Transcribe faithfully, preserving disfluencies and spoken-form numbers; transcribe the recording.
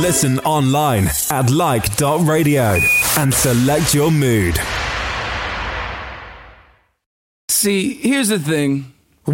Listen online at like dot radio and select your mood. See, here's the thing.